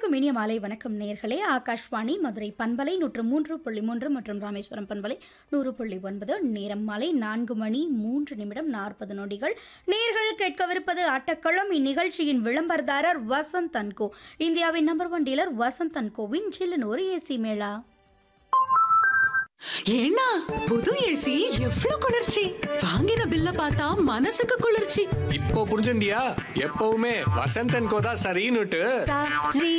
அனைவருக்கும் இனிய மாலை வணக்கம் நேர்களே. ஆகாஷ்வாணி மதுரை பண்பலை 103.3 மற்றும் ராமேஸ்வரம் பண்பலை 100.9. நேரம் மாலை 4 மணி 3 நிமிடம் 40 நொடிகள். நேர்கள் கேட்கவிருப்பது ஆட்டக்களம். இந்நிகழ்ச்சியின் விளம்பரதாரர் வசந்த் அண்ட் கோ. இந்தியாவின் number 1 dealer Vasanth and CoWIN சில்லுனூர் AC Mela. ஏன்னா புது ஏசி எவ்வளவு குளிர்ச்சி! வாங்கின பில்ல பார்த்தா மனசுக்கு குளிர்ச்சி. இப்போ புரிஞ்சுண்டியா? எப்பவுமே வசந்த் அண்ட் கோ தான் சரின்னுட்டு. சரி